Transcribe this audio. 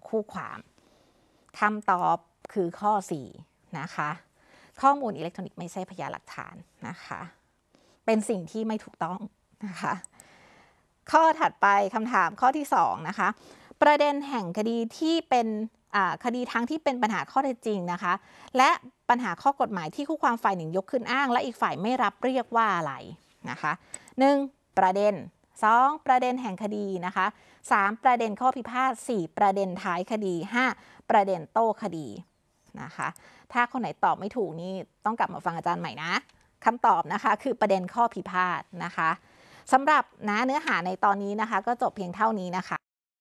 คู่ความคำตอบคือข้อ4นะคะข้อมูลอิเล็กทรอนิกส์ไม่ใช่พยานหลักฐานนะคะเป็นสิ่งที่ไม่ถูกต้องนะคะข้อถัดไปคำถามข้อที่2นะคะประเด็นแห่งคดีที่เป็นคดีทั้งที่เป็นปัญหาข้อเท็จจริงนะคะและปัญหาข้อกฎหมายที่คู่ความฝ่ายหนึ่งยกขึ้นอ้างและอีกฝ่ายไม่รับเรียกว่าอะไรนะคะ1ประเด็น2ประเด็นแห่งคดีนะคะ3ประเด็นข้อพิพาท4ประเด็นท้ายคดี5ประเด็นโต้คดีนะคะถ้าคนไหนตอบไม่ถูกนี่ต้องกลับมาฟังอาจารย์ใหม่นะคำตอบนะคะคือประเด็นข้อพิพาทนะคะสำหรับเนื้อหาในตอนนี้นะคะก็จบเพียงเท่านี้นะคะ